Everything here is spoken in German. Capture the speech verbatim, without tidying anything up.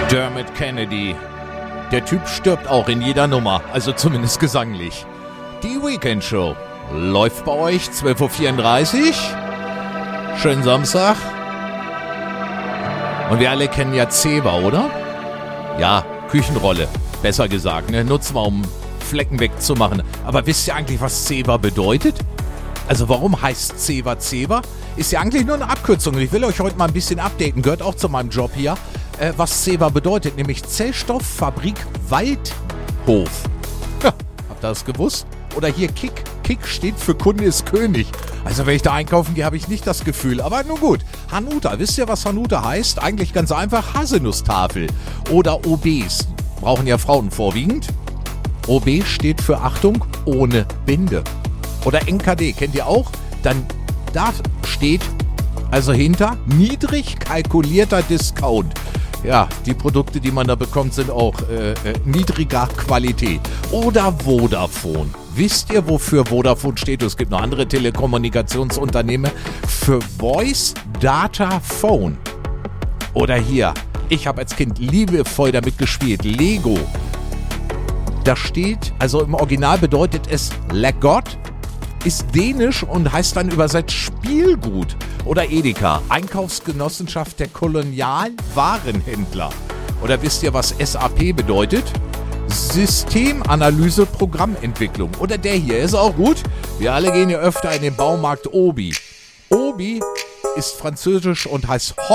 Dermot Kennedy. Der Typ stirbt auch in jeder Nummer, also zumindest gesanglich. Die Weekend Show läuft bei euch zwölf Uhr vierunddreißig. Schönen Samstag. Und wir alle kennen ja Zewa, oder? Ja, Küchenrolle, besser gesagt, ne? Nutzen wir, um Flecken wegzumachen. Aber wisst ihr eigentlich, was Zewa bedeutet? Also warum heißt Zewa Zewa? Ist ja eigentlich nur eine Abkürzung. Ich will euch heute mal ein bisschen updaten. Gehört auch zu meinem Job hier. Äh, was Zewa bedeutet, nämlich Zellstofffabrik Waldhof. Ja, habt ihr das gewusst? Oder hier Kick. Kick steht für Kunde ist König. Also wenn ich da einkaufen gehe, habe ich nicht das Gefühl. Aber nun gut. Hanuta. Wisst ihr, was Hanuta heißt? Eigentlich ganz einfach Haselnusstafel. Oder O Bs. Brauchen ja Frauen vorwiegend. O B steht für Achtung, ohne Binde. Oder N K D, kennt ihr auch? Dann da steht also hinter niedrig kalkulierter Discount. Ja, die Produkte, die man da bekommt, sind auch äh, äh, niedriger Qualität. Oder Vodafone. Wisst ihr, wofür Vodafone steht? Es gibt noch andere Telekommunikationsunternehmen. Für Voice Data Phone. Oder hier, ich habe als Kind liebevoll damit gespielt, Lego. Da steht, also im Original bedeutet es Legot, ist dänisch und heißt dann übersetzt Spielgut. Oder Edeka, Einkaufsgenossenschaft der Kolonialwarenhändler. Oder wisst ihr, was S A P bedeutet? Systemanalyse Programmentwicklung. Oder der hier, ist auch gut. Wir alle gehen ja öfter in den Baumarkt Obi. Obi ist französisch und heißt